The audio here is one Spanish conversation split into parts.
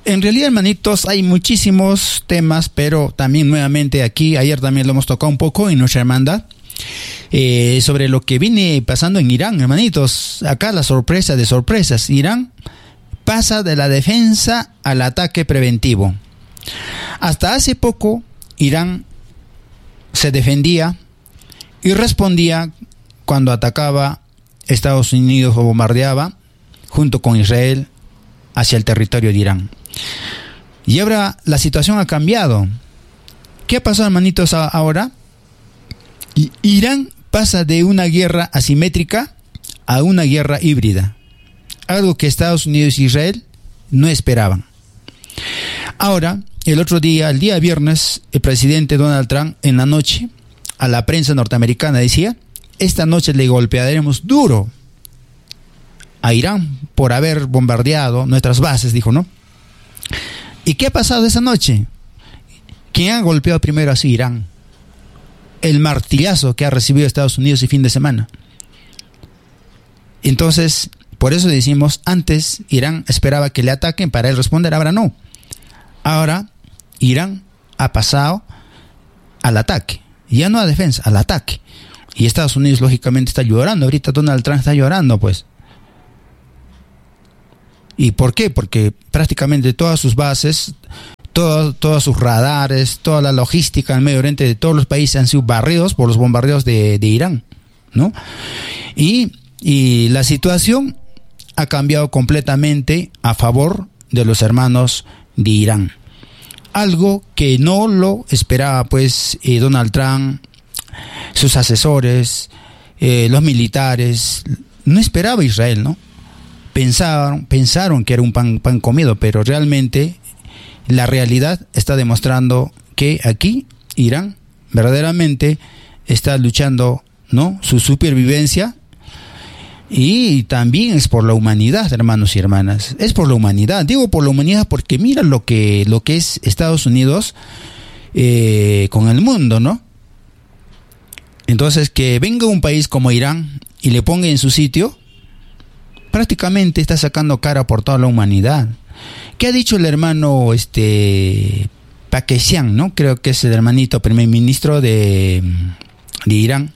En realidad, hermanitos, hay muchísimos temas, pero también nuevamente aquí, ayer también lo hemos tocado un poco en nuestra hermandad, sobre lo que viene pasando en Irán, hermanitos. Acá la sorpresa de sorpresas, Irán pasa de la defensa al ataque preventivo. Hasta hace poco, Irán se defendía y respondía cuando atacaba Estados Unidos o bombardeaba junto con Israel hacia el territorio de Irán. Y ahora la situación ha cambiado. ¿Qué ha pasado, hermanitos, ahora? Irán pasa de una guerra asimétrica a una guerra híbrida, algo que Estados Unidos y Israel no esperaban. Ahora, el otro día, el día viernes, el presidente Donald Trump en la noche a la prensa norteamericana decía: esta noche le golpearemos duro a Irán por haber bombardeado nuestras bases, dijo, ¿no? ¿Y qué ha pasado esa noche? ¿Quién ha golpeado primero así? Irán. El martillazo que ha recibido Estados Unidos el fin de semana. Entonces, por eso decimos, antes Irán esperaba que le ataquen para él responder, ahora no. Ahora Irán ha pasado al ataque, ya no a defensa, al ataque. Y Estados Unidos lógicamente está llorando, ahorita Donald Trump está llorando, pues. ¿Y por qué? Porque prácticamente todas sus bases, todos sus radares, toda la logística en Medio Oriente de todos los países han sido barridos por los bombardeos de Irán, ¿no? Y la situación ha cambiado completamente a favor de los hermanos de Irán. Algo que no lo esperaba, pues, Donald Trump, sus asesores, los militares. No esperaba Israel, ¿no? Pensaron que era un pan comido, pero realmente la realidad está demostrando que aquí Irán verdaderamente está luchando, ¿no?, su supervivencia, y también es por la humanidad, hermanos y hermanas. Es por la humanidad. Digo por la humanidad porque mira lo que es Estados Unidos con el mundo, ¿no? Entonces, que venga un país como Irán y le ponga en su sitio, prácticamente está sacando cara por toda la humanidad. ¿Qué ha dicho el hermano Pakistan, ¿no? Creo que es el hermanito primer ministro de Irán.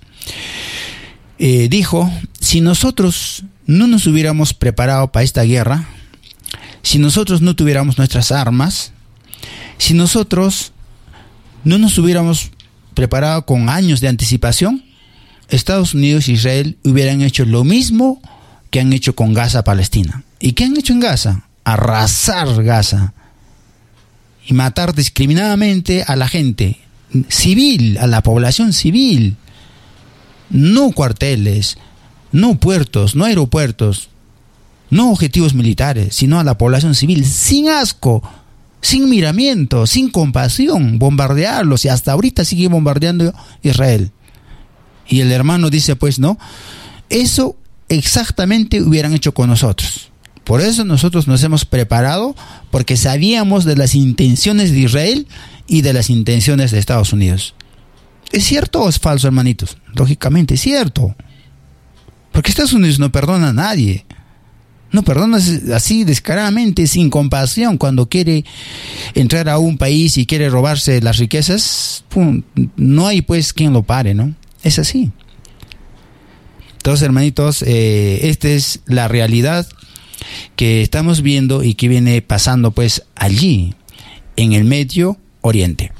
Dijo: si nosotros no nos hubiéramos preparado para esta guerra, si nosotros no tuviéramos nuestras armas, si nosotros no nos hubiéramos preparado con años de anticipación, Estados Unidos e Israel hubieran hecho lo mismo que han hecho con Gaza, Palestina. ¿Y qué han hecho en Gaza? Arrasar Gaza y matar discriminadamente a la gente civil, a la población civil. No cuarteles, no puertos, no aeropuertos, no objetivos militares, sino a la población civil, sin asco, sin miramiento, sin compasión, bombardearlos, y hasta ahorita sigue bombardeando Israel. Y el hermano dice, pues, no, eso exactamente hubieran hecho con nosotros. Por eso nosotros nos hemos preparado, porque sabíamos de las intenciones de Israel y de las intenciones de Estados Unidos. ¿Es cierto o es falso, hermanitos? Lógicamente es cierto. Porque Estados Unidos no perdona a nadie. No perdona así descaradamente, sin compasión, cuando quiere entrar a un país y quiere robarse las riquezas. ¡Pum! No hay pues quien lo pare, ¿no? Es así. Entonces, hermanitos, esta es la realidad que estamos viendo y que viene pasando pues allí, en el Medio Oriente.